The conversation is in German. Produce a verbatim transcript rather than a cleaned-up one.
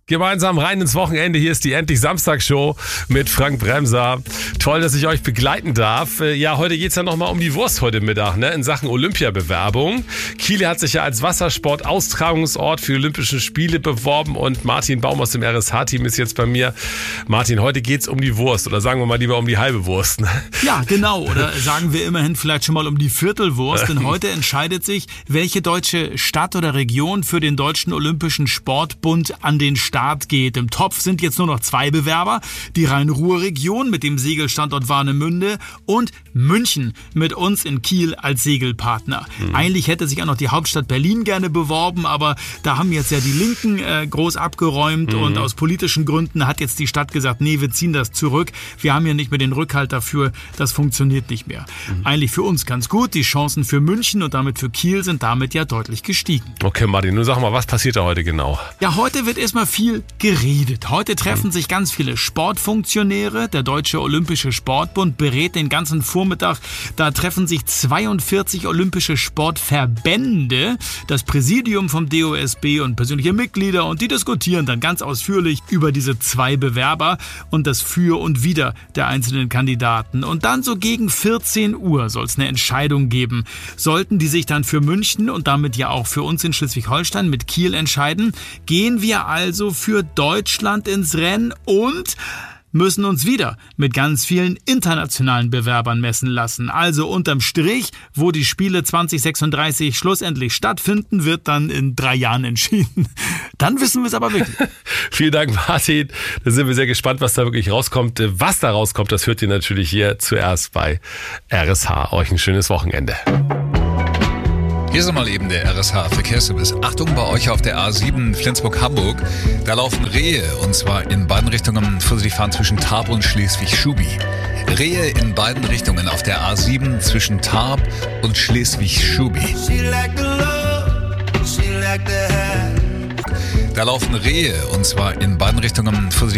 Gemeinsam rein ins Wochenende. Hier ist die Endlich Samstag-Show mit Frank Bremser. Toll, dass ich euch begleiten darf. Ja, heute geht's ja nochmal um die Wurst heute Mittag, ne? In Sachen Olympiabewerbung. Kiel hat sich ja als Wassersport-Austragungsort für die Olympischen Spiele beworben und Martin Baum aus dem R S H-Team ist jetzt bei mir. Martin, heute geht's um die Wurst oder sagen wir mal lieber um die halbe Wurst. Ne? Ja, genau. Oder sagen wir immerhin vielleicht schon mal um die Viertelwurst. Denn heute entscheidet sich, welche deutsche Stadt oder Region für den Deutschen Olympischen Sportbund an den Start geht. Im Topf sind jetzt nur noch zwei Bewerber. Die Rhein-Ruhr-Region mit dem Segelstandort Warnemünde und München mit uns in Kiel als Segelpartner. Mhm. Eigentlich hätte sich auch noch die Hauptstadt Berlin gerne beworben, aber da haben jetzt ja die Linken äh, groß abgeräumt mhm. und aus politischen Gründen hat jetzt die Stadt gesagt, nee, wir ziehen das zurück. Wir haben ja nicht mehr den Rückhalt dafür. Das funktioniert nicht mehr. Mhm. Eigentlich für uns ganz gut. Die Chancen für München und damit für Kiel sind damit ja deutlich gestiegen. Okay, Martin, nun sag mal, was passiert da heute genau? Ja, heute wird erstmal viel geredet. Heute treffen sich ganz viele Sportfunktionäre. Der Deutsche Olympische Sportbund berät den ganzen Vormittag. Da treffen sich zweiundvierzig olympische Sportverbände, das Präsidium vom D O S B und persönliche Mitglieder und die diskutieren dann ganz ausführlich über diese zwei Bewerber und das Für und Wider der einzelnen Kandidaten. Und dann so gegen vierzehn Uhr soll es eine Entscheidung geben. Sollten die sich dann für München und damit ja auch für uns in Schleswig-Holstein mit Kiel entscheiden, gehen wir also für Deutschland ins Rennen und müssen uns wieder mit ganz vielen internationalen Bewerbern messen lassen. Also unterm Strich, wo die Spiele zwanzig sechsunddreißig schlussendlich stattfinden, wird dann in drei Jahren entschieden. Dann wissen wir es aber wirklich. Vielen Dank, Martin. Da sind wir sehr gespannt, was da wirklich rauskommt. Was da rauskommt, das hört ihr natürlich hier zuerst bei R S H. Euch ein schönes Wochenende. Hier ist mal eben der R S H-Verkehrsservice. Achtung bei euch auf der A sieben Flensburg-Hamburg. Da laufen Rehe und zwar in beiden Richtungen. Vorsichtig fahren zwischen Tarp und Schleswig-Schubi. Rehe in beiden Richtungen auf der A sieben zwischen Tarp und Schleswig-Schubi. Da laufen Rehe und zwar in beiden Richtungen. Vorsichtig